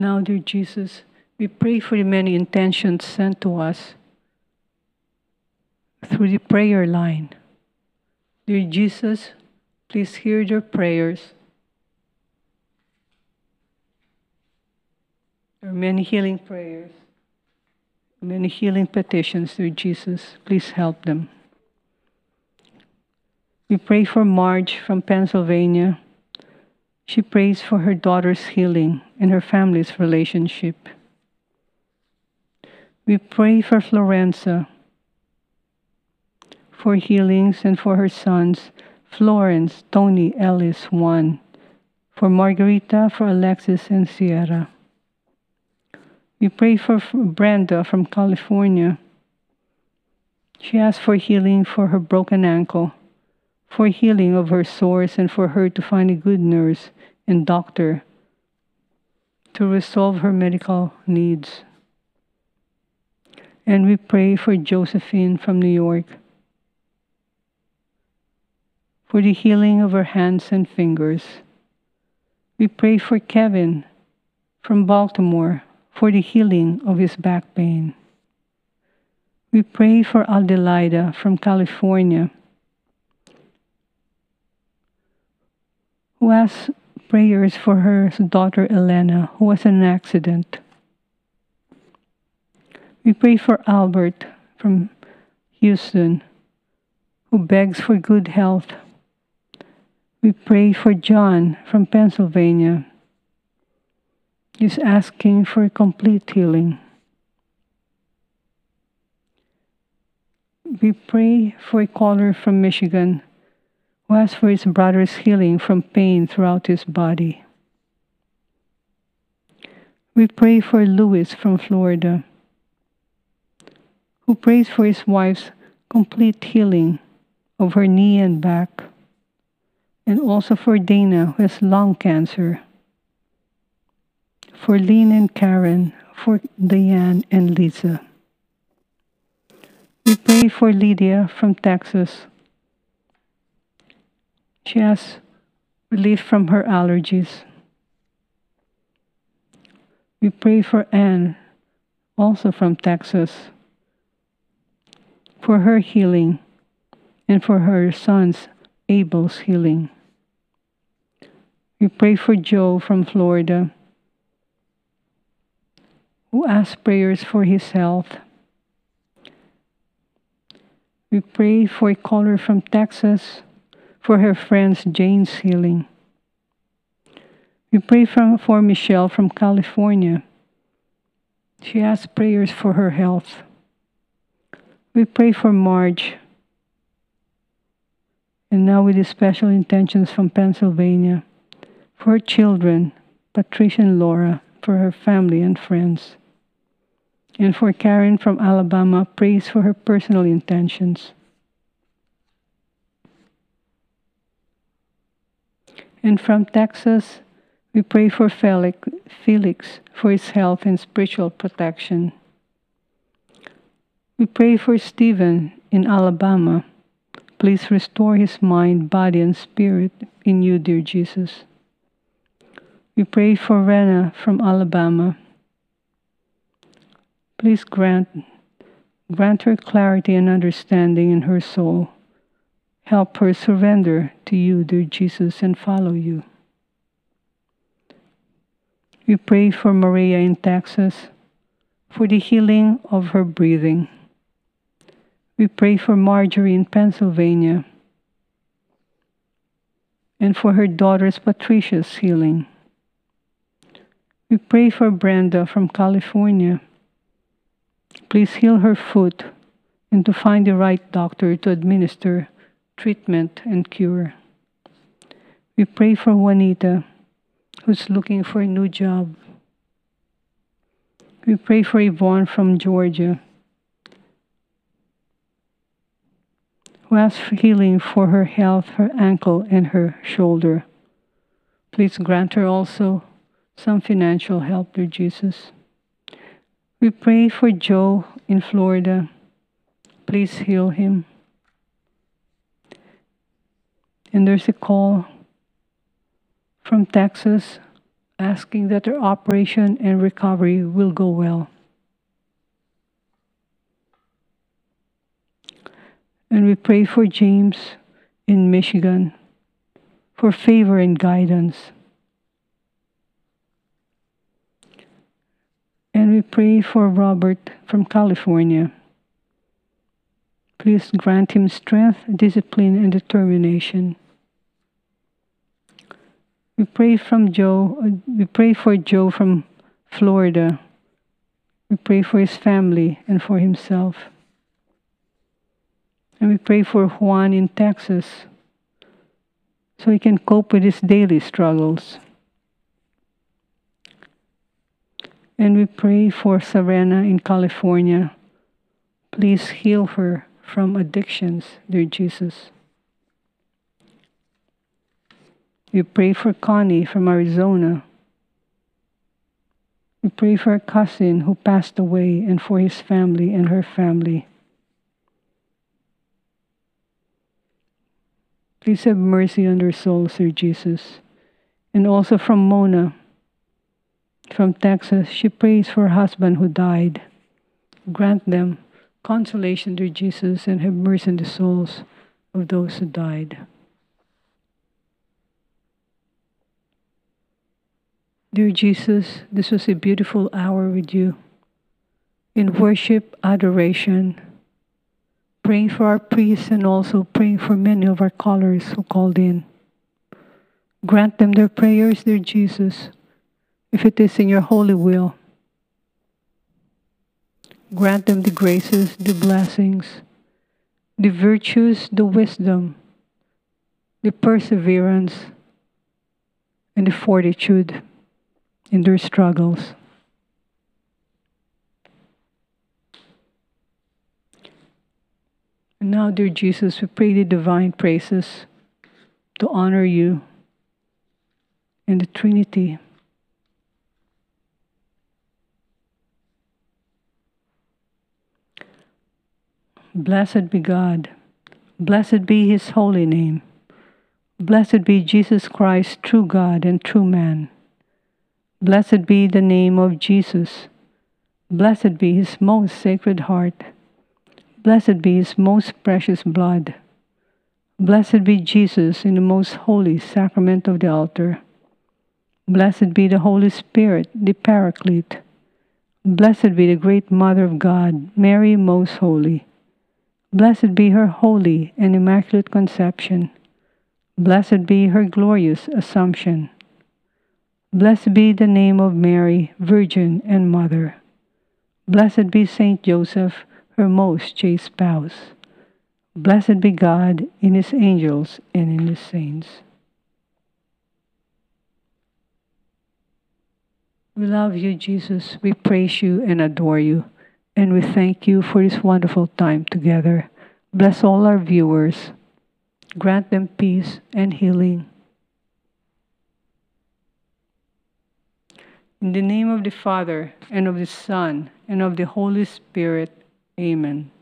Now, dear Jesus, we pray for the many intentions sent to us through the prayer line. Dear Jesus, please hear their prayers. There are many healing prayers, many healing petitions, dear Jesus. Please help them. We pray for Marge from Pennsylvania. She prays for her daughter's healing and her family's relationship. We pray for Florenza for healings and for her sons, Florence, Tony, Ellis, Juan, for Margarita, for Alexis, and Sierra. We pray for Brenda from California. She asks for healing for her broken ankle, for healing of her sores, and for her to find a good nurse and doctor to resolve her medical needs. And we pray for Josephine from New York, for the healing of her hands and fingers. We pray for Kevin from Baltimore, for the healing of his back pain. We pray for Adelaida from California, who asks prayers for her daughter Elena, who was in an accident. We pray for Albert from Houston, who begs for good health. We pray for John from Pennsylvania. He's asking for complete healing. We pray for a caller from Michigan who asks for his brother's healing from pain throughout his body. We pray for Louis from Florida, who prays for his wife's complete healing of her knee and back, and also for Dana, who has lung cancer, for Lynn and Karen, for Diane and Lisa. We pray for Lydia from Texas. She asks relief from her allergies. We pray for Anne, also from Texas, for her healing and for her son's Abel's healing. We pray for Joe from Florida, who asks prayers for his health. We pray for a caller from Texas, for her friend's Jane's healing. We pray for Michelle from California. She asks prayers for her health. We pray for Marge. And now with the special intentions from Pennsylvania, for her children, Patricia and Laura, for her family and friends. And for Karen from Alabama, prays for her personal intentions. And from Texas, we pray for Felix for his health and spiritual protection. We pray for Stephen in Alabama. Please restore his mind, body, and spirit in you, dear Jesus. We pray for Rena from Alabama. Please grant her clarity and understanding in her soul. Help her surrender to you, dear Jesus, and follow you. We pray for Maria in Texas, for the healing of her breathing. We pray for Marjorie in Pennsylvania, and for her daughter's Patricia's healing. We pray for Brenda from California. Please heal her foot and to find the right doctor to administer treatment and cure. We pray for Juanita, who's looking for a new job. We pray for Yvonne from Georgia, who asks for healing for her health, her ankle, and her shoulder. Please grant her also some financial help, dear Jesus. We pray for Joe in Florida. Please heal him. And there's a call from Texas, asking that their operation and recovery will go well. And we pray for James in Michigan for favor and guidance. And we pray for Robert from California. Please grant him strength, discipline, and determination. We pray for Joe from Florida. We pray for his family and for himself. And we pray for Juan in Texas so he can cope with his daily struggles. And we pray for Serena in California. Please heal her from addictions, dear Jesus. We pray for Connie from Arizona. We pray for a cousin who passed away and for his family and her family. Please have mercy on their souls, dear Jesus. And also from Mona, from Texas, she prays for her husband who died. Grant them consolation, dear Jesus, and have mercy on the souls of those who died. Dear Jesus, this was a beautiful hour with you in worship, adoration, praying for our priests and also praying for many of our callers who called in. Grant them their prayers, dear Jesus, if it is in your holy will. Grant them the graces, the blessings, the virtues, the wisdom, the perseverance, and the fortitude in their struggles. And now, dear Jesus, we pray the divine praises to honor you in the Trinity. Blessed be God. Blessed be his holy name. Blessed be Jesus Christ, true God and true man. Blessed be the name of Jesus. Blessed be his most sacred heart. Blessed be his most precious blood. Blessed be Jesus in the most holy sacrament of the altar. Blessed be the Holy Spirit, the Paraclete. Blessed be the great Mother of God, Mary most holy. Blessed be her holy and immaculate conception. Blessed be her glorious Assumption. Blessed be the name of Mary, Virgin and Mother. Blessed be Saint Joseph, her most chaste spouse. Blessed be God in his angels and in his saints. We love you, Jesus. We praise you and adore you. And we thank you for this wonderful time together. Bless all our viewers. Grant them peace and healing. In the name of the Father, and of the Son, and of the Holy Spirit. Amen.